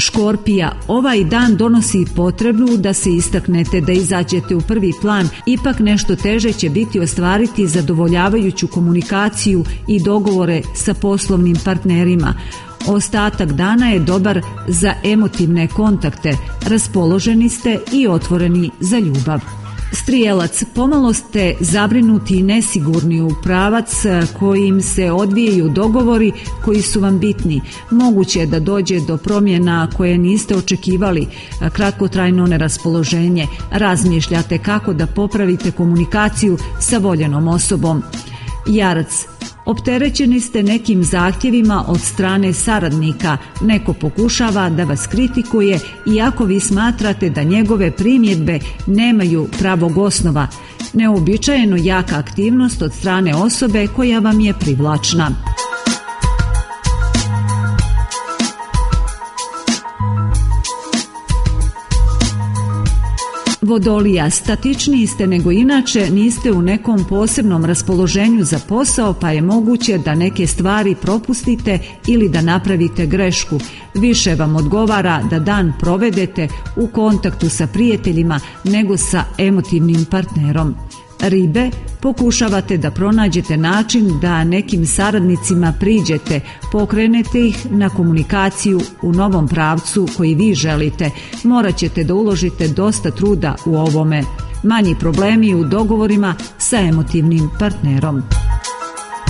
Škorpija, ovaj dan donosi potrebu da se istaknete, da izađete u prvi plan, ipak nešto teže će biti ostvariti zadovoljavajuću komunikaciju i dogovore sa poslovnim partnerima. Ostatak dana je dobar za emotivne kontakte, raspoloženi ste i otvoreni za ljubav. Strijelac, pomalo ste zabrinuti i nesigurni u pravac kojim se odvijaju dogovori koji su vam bitni. Moguće je da dođe do promjena koje niste očekivali, kratkotrajno neraspoloženje. Razmišljate kako da popravite komunikaciju sa voljenom osobom. Jarac, opterećeni ste nekim zahtjevima od strane saradnika, neko pokušava da vas kritikuje iako vi smatrate da njegove primjedbe nemaju pravog osnova. Neuobičajeno jaka aktivnost od strane osobe koja vam je privlačna. Vodolija, statičniji ste nego inače, niste u nekom posebnom raspoloženju za posao, pa je moguće da neke stvari propustite ili da napravite grešku. Više vam odgovara da dan provedete u kontaktu sa prijateljima nego sa emotivnim partnerom. Ribe, pokušavate da pronađete način da nekim saradnicima priđete, pokrenete ih na komunikaciju u novom pravcu koji vi želite. Morat ćete da uložite dosta truda u ovome. Manji problemi u dogovorima sa emotivnim partnerom.